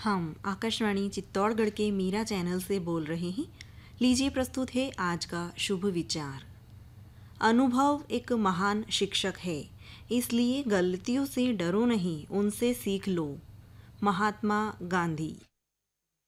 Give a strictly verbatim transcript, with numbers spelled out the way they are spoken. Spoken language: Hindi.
हम आकाशवाणी चित्तौड़गढ़ के मीरा चैनल से बोल रहे हैं। लीजिए प्रस्तुत है आज का शुभ विचार। अनुभव एक महान शिक्षक है, इसलिए गलतियों से डरो नहीं, उनसे सीख लो। महात्मा गांधी।